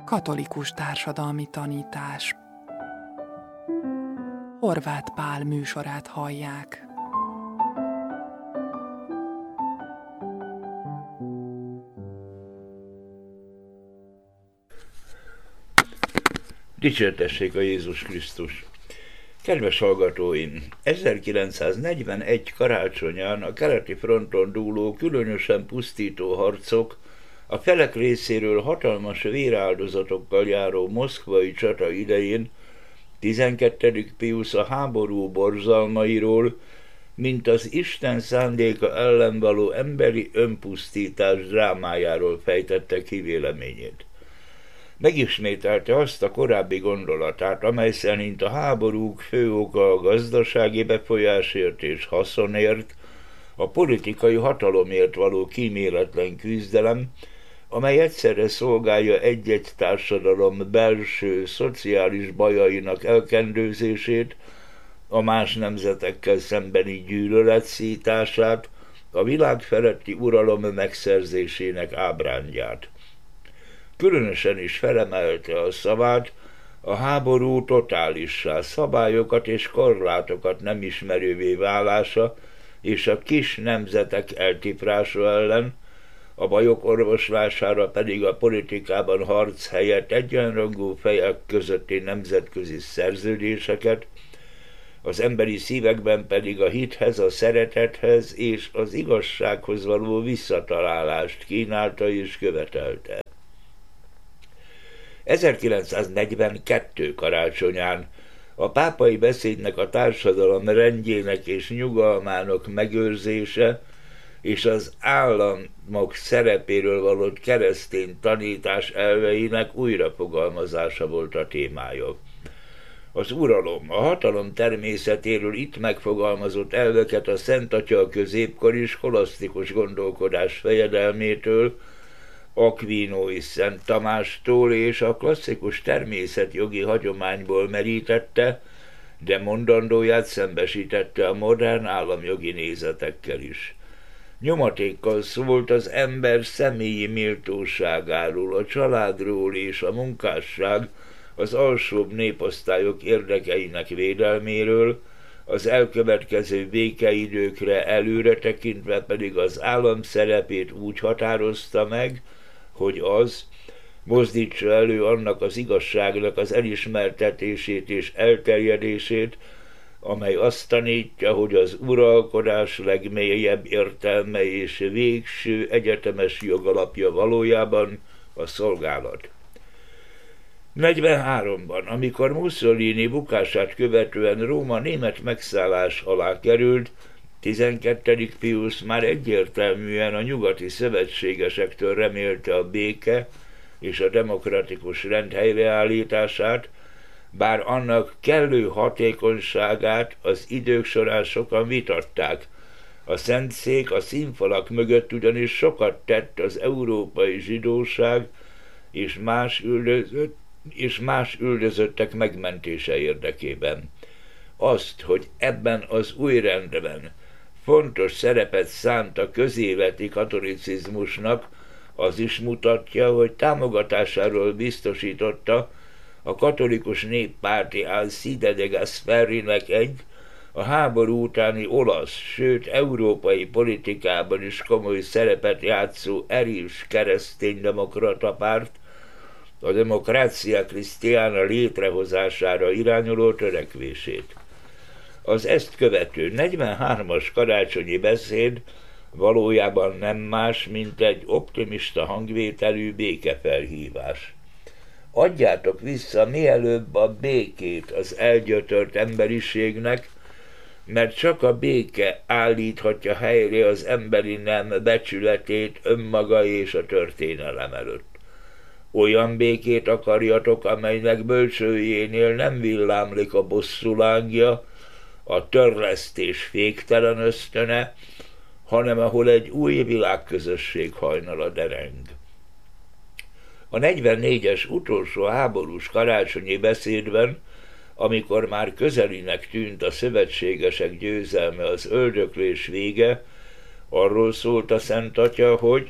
Katolikus társadalmi tanítás. Horváth Pál műsorát hallják. Dicsértessék a Jézus Krisztus! Kedves hallgatóim! 1941 karácsonyán a keleti fronton dúló különösen pusztító harcok, a felek részéről hatalmas véráldozatokkal járó moszkvai csata idején 12. Piusz a háború borzalmairól, mint az Isten szándéka ellen való emberi önpusztítás drámájáról fejtette ki véleményét. Megismételte azt a korábbi gondolatát, amely szerint a háborúk fő oka a gazdasági befolyásért és haszonért, a politikai hatalomért való kíméletlen küzdelem, amely egyszerre szolgálja egy-egy társadalom belső, szociális bajainak elkendőzését, a más nemzetekkel szembeni gyűlölet szítását, a világ feletti uralom megszerzésének ábrándját. Különösen is felemelte a szavát a háború totálissá, szabályokat és korlátokat nem ismerővé válása és a kis nemzetek eltiprása ellen, a bajok orvoslására pedig a politikában harc helyett egyenrangú fejek közötti nemzetközi szerződéseket, az emberi szívekben pedig a hithez, a szeretethez és az igazsághoz való visszatalálást kínálta és követelte. 1942 karácsonyán a pápai beszédnek a társadalom rendjének és nyugalmának megőrzése és az államok szerepéről való keresztény tanítás elveinek újrafogalmazása volt a témája. Az uralom, a hatalom természetéről itt megfogalmazott elveket a Szent Atya a középkori skolasztikus gondolkodás fejedelmétől, Akvinói Szent Tamástól és a klasszikus természetjogi hagyományból merítette, de mondandóját szembesítette a modern államjogi nézetekkel is. Nyomatékkal szólt az ember személyi méltóságáról, a családról és a munkásság, az alsóbb néposztályok érdekeinek védelméről, az elkövetkező békeidőkre előre tekintve pedig az állam szerepét úgy határozta meg, hogy az mozdítsa elő annak az igazságnak az elismertetését és elterjedését, amely azt tanítja, hogy az uralkodás legmélyebb értelme és végső egyetemes jogalapja valójában a szolgálat. 43-ban, amikor Mussolini bukását követően Róma német megszállás alá került, 12. Piusz már egyértelműen a nyugati szövetségesektől remélte a béke és a demokratikus rend helyreállítását, bár annak kellő hatékonyságát az idők során sokan vitatták. A Szentszék a színfalak mögött ugyanis sokat tett az európai zsidóság és más üldözöttek megmentése érdekében. Azt, hogy ebben az új rendben fontos szerepet szánt a közéleti katolicizmusnak, az is mutatja, hogy támogatásáról biztosította a katolikus néppárti Alcide de Gasperinek a háború utáni olasz, sőt európai politikában is komoly szerepet játszó erős kereszténydemokrata párt, a Democrazia Cristiana létrehozására irányuló törekvését. Az ezt követő 43-as karácsonyi beszéd valójában nem más, mint egy optimista hangvételű békefelhívás. Adjátok vissza mielőbb a békét az elgyötört emberiségnek, mert csak a béke állíthatja helyre az emberi nem becsületét önmaga és a történelem előtt. Olyan békét akarjatok, amelynek bölcsőjénél nem villámlik a bosszúlángja, a törlesztés féktelen ösztöne, hanem ahol egy új világközösség hajnala dereng. A 44-es utolsó háborús karácsonyi beszédben, amikor már közelinek tűnt a szövetségesek győzelme, az öldöklés vége, arról szólt a Szent Atya, hogy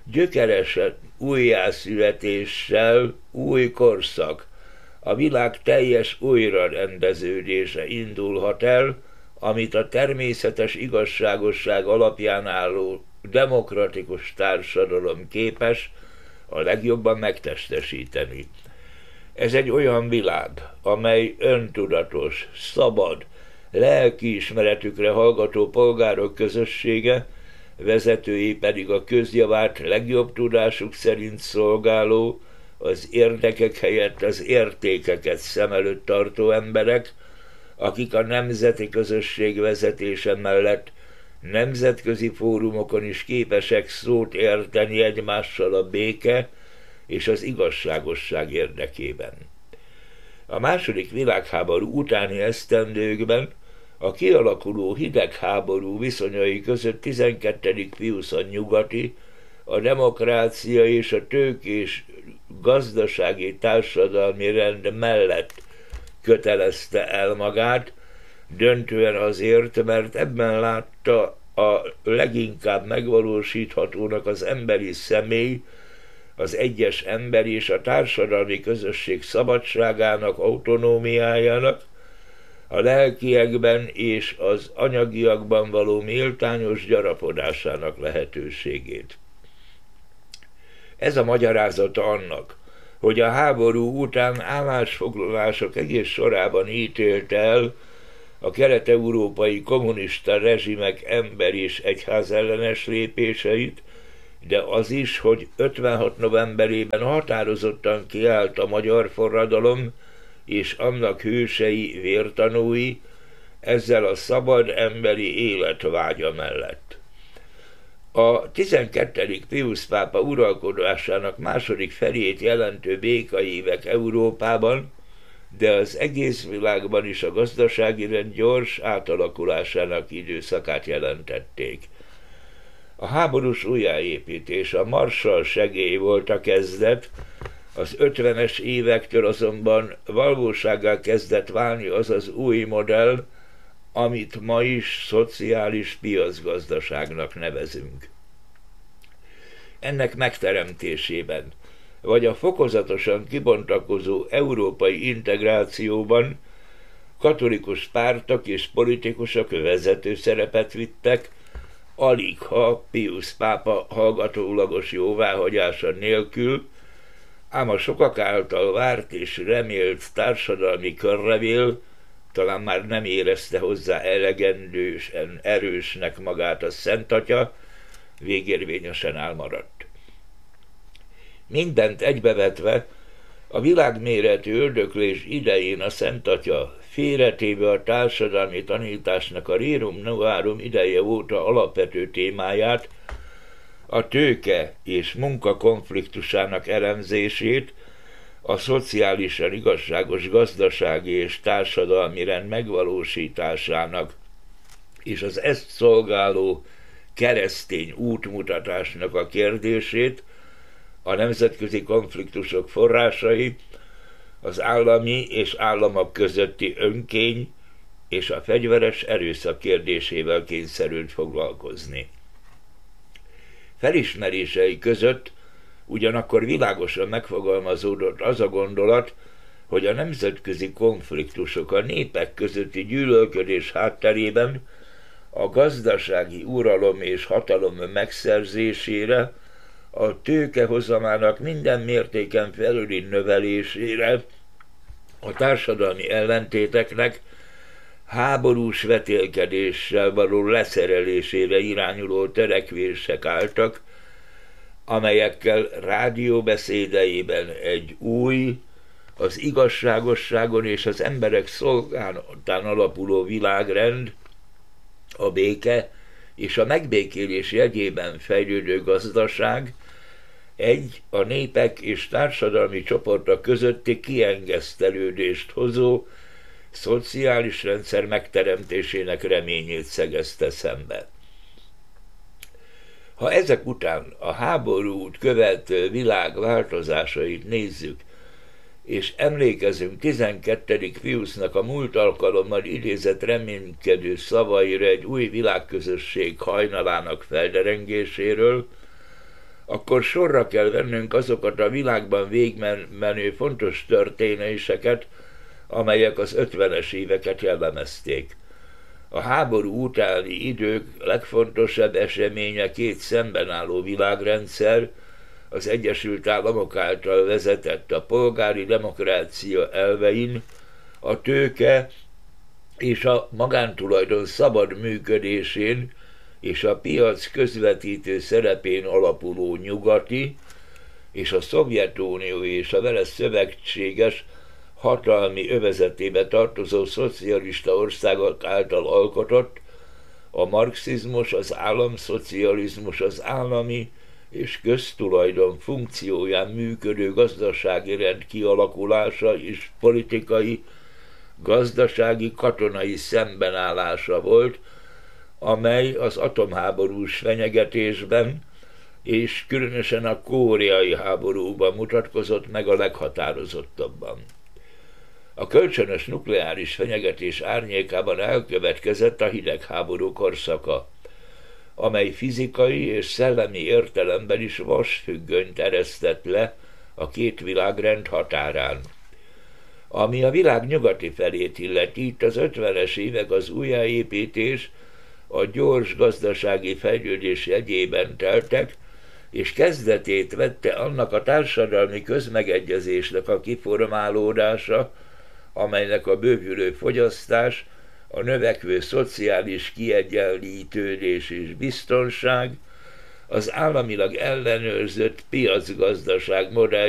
gyökeresen újjászületéssel új korszak, a világ teljes újrarendeződése indulhat el, amit a természetes igazságosság alapján álló demokratikus társadalom képes a legjobban megtestesíteni. Ez egy olyan világ, amely öntudatos, szabad, lelkiismeretükre hallgató polgárok közössége, vezetői pedig a közjavát legjobb tudásuk szerint szolgáló, az érdekek helyett az értékeket szem előtt tartó emberek, akik a nemzeti közösség vezetése mellett nemzetközi fórumokon is képesek szót érteni egymással a béke és az igazságosság érdekében. A második világháború utáni esztendőkben a kialakuló hidegháború viszonyai között 12. Piusz a nyugati, a demokrácia és a tőkés gazdasági társadalmi rend mellett kötelezte el magát, döntően azért, mert ebben látta a leginkább megvalósíthatónak az emberi személy, az egyes ember és a társadalmi közösség szabadságának, autonómiájának, a lelkiekben és az anyagiakban való méltányos gyarapodásának lehetőségét. Ez a magyarázata annak, hogy a háború után állásfoglalások egész sorában ítélte el a kelet-európai kommunista rezsimek ember- és egyházellenes lépéseit, de az is, hogy 56. novemberében határozottan kiállt a magyar forradalom és annak hősei, vértanúi, ezzel a szabad emberi élet vágya mellett. A 12. Piusz pápa uralkodásának második felét jelentő békaévek Európában, de az egész világban is a gazdasági rend gyors átalakulásának időszakát jelentették. A háborús újjáépítés, a Marshall segély volt a kezdet, az 50-es évektől azonban valósággá kezdett válni az az új modell, amit ma is szociális piacgazdaságnak nevezünk. Ennek megteremtésében, vagy a fokozatosan kibontakozó európai integrációban katolikus pártok és politikusok vezető szerepet vittek, aligha Piusz pápa hallgatólagos jóváhagyása nélkül, ám a sokak által várt és remélt társadalmi körrevél talán már nem érezte hozzá elegendősen erősnek magát a Szent Atya, végérvényesen elmaradt. Mindent egybevetve, a világméretű öldöklés idején a Szent Atya, félretéve a társadalmi tanításnak a Rerum Novarum ideje óta alapvető témáját, a tőke és munka konfliktusának elemzését, a szociálisan igazságos gazdasági és társadalmi rend megvalósításának és az ezt szolgáló keresztény útmutatásnak a kérdését, a nemzetközi konfliktusok forrásai, az állami és államok közötti önkény és a fegyveres erőszak kérdésével kényszerült foglalkozni. Felismerései között ugyanakkor világosan megfogalmazódott az a gondolat, hogy a nemzetközi konfliktusok a népek közötti gyűlölködés hátterében a gazdasági uralom és hatalom megszerzésére, a tőke hozamának minden mértéken felüli növelésére, a társadalmi ellentéteknek háborús vetélkedéssel való leszerelésére irányuló törekvések álltak, amelyekkel rádióbeszédeiben egy új, az igazságosságon és az emberek szolgálatán alapuló világrend, a béke és a megbékélés jegyében fejlődő gazdaság, egy a népek és társadalmi csoportok közötti kiengesztelődést hozó szociális rendszer megteremtésének reményét szegezte szembe. Ha ezek után a háborút követő világ változásait nézzük, és emlékezünk 12. Piusznak a múlt alkalommal idézett reménykedő szavaira egy új világközösség hajnalának felderengéséről, akkor sorra kell vennünk azokat a világban végigmenő fontos történéseket, amelyek az 50-es éveket jellemezték. A háború utáni idők legfontosabb eseménye két szemben álló világrendszer, az Egyesült Államok által vezetett a polgári demokrácia elvein, a tőke és a magántulajdon szabad működésén és a piac közvetítő szerepén alapuló nyugati és a Szovjetunió és a vele szövetséges hatalmi övezetébe tartozó szocialista országok által alkotott, a marxizmus, az államszocializmus, az állami és köztulajdon funkcióján működő gazdasági rend kialakulása és politikai, gazdasági, katonai szembenállása volt, amely az atomháborús fenyegetésben és különösen a koreai háborúban mutatkozott meg a leghatározottabban. A kölcsönös nukleáris fenyegetés árnyékában elkövetkezett a hidegháború korszaka, amely fizikai és szellemi értelemben is vasfüggönyt eresztett le a két világrend határán. Ami a világ nyugati felét illeti, itt az 50-es évek az újjáépítés, a gyors gazdasági fejlődés jegyében teltek, és kezdetét vette annak a társadalmi közmegegyezésnek a kiformálódása, amelynek a bővülő fogyasztás, a növekvő szociális kiegyenlítődés és biztonság, az államilag ellenőrzött piacgazdaság modell